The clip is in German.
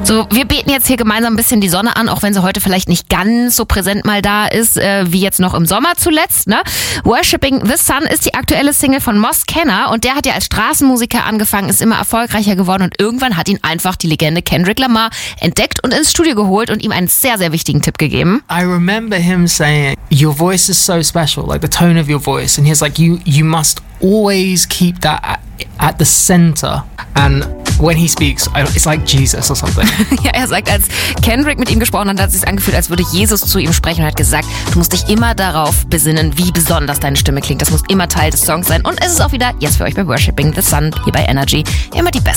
So, wir beten jetzt hier gemeinsam ein bisschen die Sonne an, auch wenn sie heute vielleicht nicht ganz so präsent mal da ist, wie jetzt noch im Sommer zuletzt, ne? Worshipping the Sun ist die aktuelle Single von Moss Kenner und der hat ja als Straßenmusiker angefangen, ist immer erfolgreicher geworden und irgendwann hat ihn einfach die Legende Kendrick Lamar entdeckt und ins Studio geholt und ihm einen sehr, sehr wichtigen Tipp gegeben. I remember him saying, your voice is so special, like the tone of your voice. And he's like, you must always keep that at the center. And when he speaks, it's like Jesus or something. Ja, er sagt, als Kendrick mit ihm gesprochen hat, hat es sich angefühlt, als würde Jesus zu ihm sprechen und hat gesagt, du musst dich immer darauf besinnen, wie besonders deine Stimme klingt. Das muss immer Teil des Songs sein. Und es ist auch wieder, jetzt für euch bei Worshipping the Sun, hier bei Energy, immer die beste